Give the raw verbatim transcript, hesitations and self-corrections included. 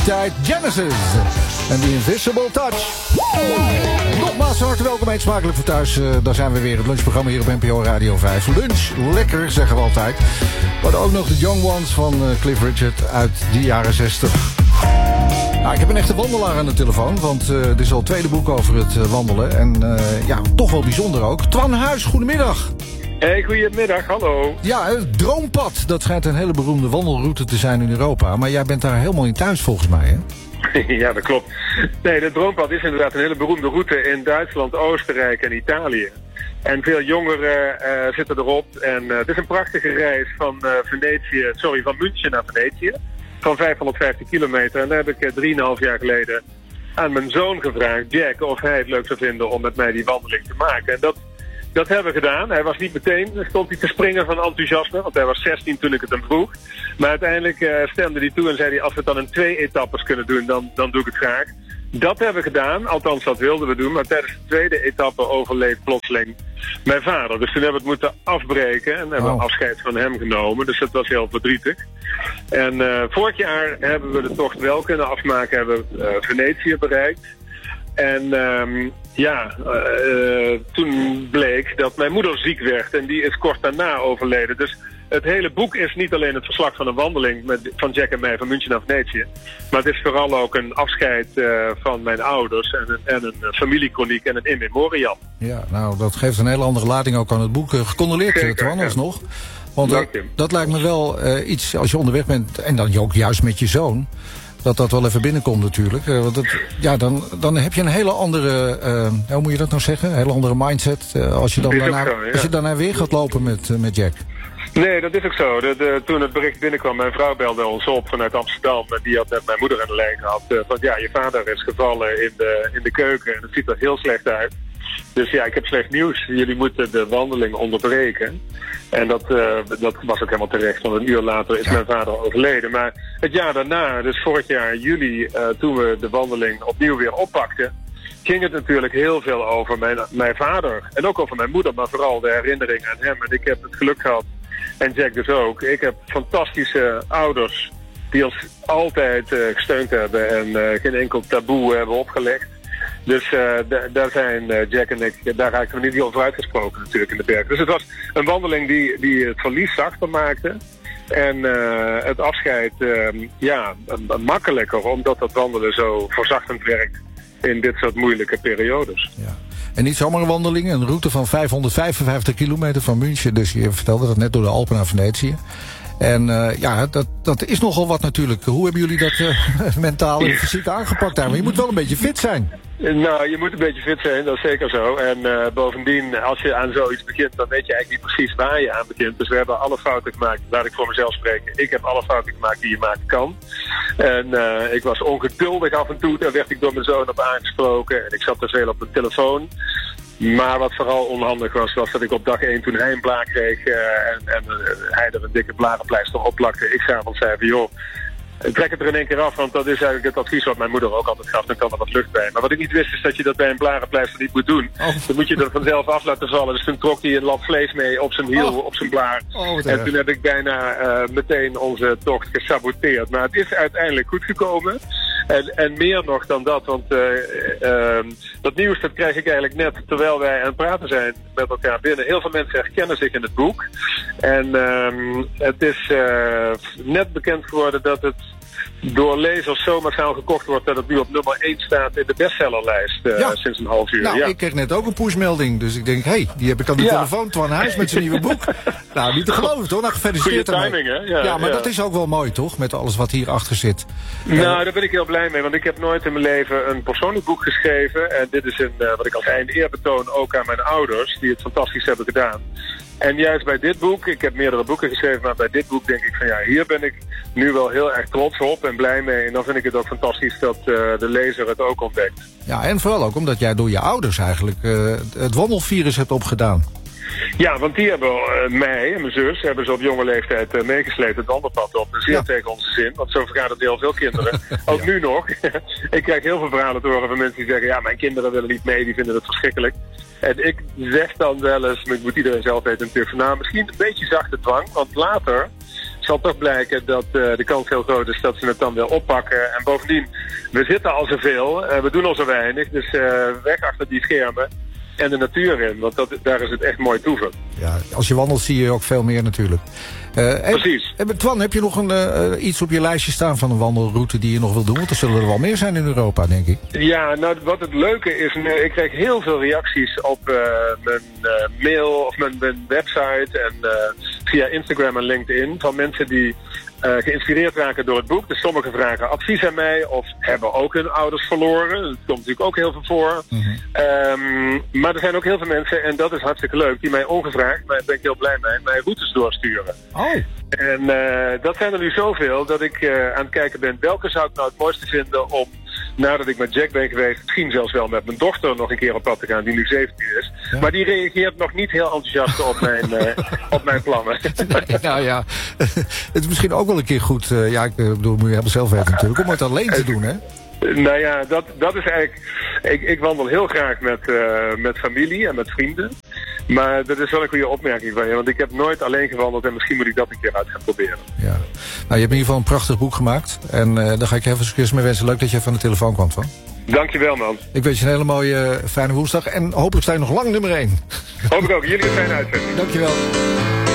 Tijd Genesis en The Invisible Touch. Nogmaals van harte welkom, eet smakelijk voor thuis. Uh, daar zijn we weer, het lunchprogramma hier op N P O Radio vijf. Lunch, lekker, zeggen we altijd. We hadden ook nog de Young Ones van uh, Cliff Richard uit de jaren zestig. Nou, ik heb een echte wandelaar aan de telefoon, want uh, dit is al het tweede boek over het uh, wandelen. En uh, ja, toch wel bijzonder ook. Twan Huis, goedemiddag. Hey, goedemiddag, hallo. Ja, het Droompad, dat schijnt een hele beroemde wandelroute te zijn in Europa. Maar jij bent daar helemaal in thuis volgens mij, hè? Ja, dat klopt. Nee, de Droompad is inderdaad een hele beroemde route in Duitsland, Oostenrijk en Italië. En veel jongeren uh, zitten erop. En uh, het is een prachtige reis van uh, Venetië, sorry, van München naar Venetië. Van vijfhonderdvijftig kilometer. En daar heb ik uh, drieënhalf jaar geleden aan mijn zoon gevraagd, Jack, of hij het leuk zou vinden om met mij die wandeling te maken. En dat, dat hebben we gedaan. Hij was niet meteen, stond hij te springen van enthousiasme, want hij was zestien toen ik het hem vroeg. Maar uiteindelijk uh, stemde hij toe en zei hij, als we het dan in twee etappes kunnen doen, dan, dan doe ik het graag. Dat hebben we gedaan, althans dat wilden we doen, maar tijdens de tweede etappe overleed plotseling mijn vader. Dus toen hebben we het moeten afbreken en hebben we oh. afscheid van hem genomen. Dus dat was heel verdrietig. En uh, vorig jaar hebben we de tocht wel kunnen afmaken, hebben we uh, Venetië bereikt. En um, ja, uh, toen bleek dat mijn moeder ziek werd en die is kort daarna overleden. Dus het hele boek is niet alleen het verslag van een wandeling met, van Jack en mij van München naar Venetië. Maar het is vooral ook een afscheid uh, van mijn ouders en een, en een familiekroniek en een in memoriam. Ja, nou dat geeft een hele andere lading ook aan het boek. Uh, gecondoleerd, Twan, ja. alsnog. Want dat, dat lijkt me wel uh, iets als je onderweg bent en dan ook juist met je zoon. Dat dat wel even binnenkomt natuurlijk. Uh, want het, ja, dan, dan heb je een hele andere, uh, hoe moet je dat nou zeggen? Een hele andere mindset uh, als, je dan daarna, zo, ja. als je daarna weer gaat lopen met, uh, met Jack. Nee, dat is ook zo. De, de, toen het bericht binnenkwam, mijn vrouw belde ons op vanuit Amsterdam. En die had net mijn moeder aan de lijn gehad. Uh, van ja, je vader is gevallen in de, in de keuken. En het ziet er heel slecht uit. Dus ja, ik heb slecht nieuws. Jullie moeten de wandeling onderbreken. En dat, uh, dat was ook helemaal terecht, want een uur later is ja. mijn vader overleden. Maar het jaar daarna, dus vorig jaar juli, uh, toen we de wandeling opnieuw weer oppakten, ging het natuurlijk heel veel over mijn, mijn vader. En ook over mijn moeder, maar vooral de herinnering aan hem. En ik heb het geluk gehad, en Jack dus ook. Ik heb fantastische ouders die ons altijd uh, gesteund hebben en uh, geen enkel taboe hebben opgelegd. Dus uh, d- daar zijn uh, Jack en ik, daar raakten we niet heel over uitgesproken natuurlijk in de berg. Dus het was een wandeling die, die het verlies zachter maakte. En uh, het afscheid uh, ja, uh, makkelijker, omdat dat wandelen zo verzachtend werkt in dit soort moeilijke periodes. Ja. En niet zomaar een wandeling, een route van vijfhonderdvijfenvijftig kilometer van München. Dus je vertelde dat net door de Alpen naar Venetië. En uh, ja, dat, dat is nogal wat natuurlijk. Hoe hebben jullie dat uh, mentaal en fysiek aangepakt daar? Maar je moet wel een beetje fit zijn. Nou, je moet een beetje fit zijn, dat is zeker zo. En uh, bovendien, als je aan zoiets begint, dan weet je eigenlijk niet precies waar je aan begint. Dus we hebben alle fouten gemaakt, laat ik voor mezelf spreken. Ik heb alle fouten gemaakt die je maken kan. En uh, ik was ongeduldig af en toe, daar werd ik door mijn zoon op aangesproken. En ik zat te veel op mijn telefoon. Maar wat vooral onhandig was, was dat ik op dag één, toen hij een blaar kreeg uh, en, en uh, hij er een dikke blarenpleister op plakte, ik s'avonds zei van joh, trek het er in één keer af, want dat is eigenlijk het advies wat mijn moeder ook altijd gaf, dan kan er wat lucht bij. Maar wat ik niet wist is dat je dat bij een blarenpleister niet moet doen. Oh. Dan moet je er vanzelf af laten vallen. Dus toen trok hij een lap vlees mee op zijn hiel, oh. op zijn blaar. Oh, en toen heb ik bijna uh, meteen onze tocht gesaboteerd. Maar het is uiteindelijk goed gekomen. En, en meer nog dan dat, want uh, uh, dat nieuws dat krijg ik eigenlijk net terwijl wij aan het praten zijn met elkaar binnen. Heel veel mensen herkennen zich in het boek. En uh, het is uh, net bekend geworden dat het door lezers zo massaal gekocht wordt dat het nu op nummer één staat in de bestsellerlijst uh, ja. sinds een half uur. Nou, ja. ik kreeg net ook een pushmelding, dus ik denk, hé, hey, die heb ik aan de ja. telefoon, Twan Huis met zijn nieuwe boek. Nou, niet te geloven, toch? Nou, gefeliciteerd Goeie timing, hè? Ja, ja maar ja. dat is ook wel mooi, toch? Met alles wat hierachter zit. Nou, uh, daar ben ik heel blij mee, want ik heb nooit in mijn leven een persoonlijk boek geschreven. En dit is een, uh, wat ik al zei, een eerbetoon ook aan mijn ouders, die het fantastisch hebben gedaan. En juist bij dit boek, ik heb meerdere boeken geschreven, maar bij dit boek denk ik van ja, hier ben ik nu wel heel erg trots op en blij mee. En dan vind ik het ook fantastisch dat uh, de lezer het ook ontdekt. Ja, en vooral ook omdat jij door je ouders eigenlijk uh, het wandelvirus hebt opgedaan. Ja, want die hebben uh, mij en mijn zus hebben ze op jonge leeftijd uh, meegesleept het wandelpad op. Zeer ja. tegen onze zin, want zo vergaat het heel veel kinderen. Ook ja. nu nog. Ik krijg heel veel verhalen te horen van mensen die zeggen ja, mijn kinderen willen niet mee, die vinden het verschrikkelijk. En ik zeg dan wel eens, maar ik moet iedereen zelf weten natuurlijk van nou, misschien een beetje zachte dwang, want later zal toch blijken dat uh, de kans heel groot is dat ze het dan wel oppakken. En bovendien, we zitten al zoveel, uh, we doen al zo weinig, dus uh, weg achter die schermen. En de natuur in, want dat, daar is het echt mooi toeven. Ja, als je wandelt zie je ook veel meer natuurlijk. Uh, Precies. En, en Twan, heb je nog een, uh, iets op je lijstje staan van een wandelroute die je nog wil doen? Want er zullen er wel meer zijn in Europa, denk ik. Ja, nou wat het leuke is, ik krijg heel veel reacties op uh, mijn uh, mail of mijn, mijn website en uh, via Instagram en LinkedIn van mensen die Uh, geïnspireerd raken door het boek. Dus sommigen vragen advies aan mij of hebben ook hun ouders verloren. Dat komt natuurlijk ook heel veel voor. Mm-hmm. Um, maar er zijn ook heel veel mensen, en dat is hartstikke leuk, die mij ongevraagd, maar daar ben ik heel blij mee, mij routes doorsturen. Oh. En uh, dat zijn er nu zoveel dat ik uh, aan het kijken ben welke zou ik nou het mooiste vinden om, nadat ik met Jack ben geweest, misschien zelfs wel met mijn dochter nog een keer op pad te gaan, die nu zeventien is. Ja. Maar die reageert nog niet heel enthousiast op mijn, uh, op mijn plannen. Nee, nou ja, het is misschien ook wel een keer goed, uh, ja, ik bedoel, moet je helemaal zelf weten natuurlijk, om het alleen te doen, hè? Nou ja, dat, dat is eigenlijk... Ik, ik wandel heel graag met, uh, met familie en met vrienden. Maar dat is wel een goede opmerking van je. Want ik heb nooit alleen gewandeld en misschien moet ik dat een keer uit gaan proberen. Ja. Nou, je hebt in ieder geval een prachtig boek gemaakt. En uh, daar ga ik je even succes mee wensen. Leuk dat je even aan de telefoon kwam, Van. Dankjewel, man. Ik wens je een hele mooie, fijne woensdag. En hopelijk sta je nog lang nummer één. Hoop ik ook. Jullie een fijne uitzending. Dankjewel.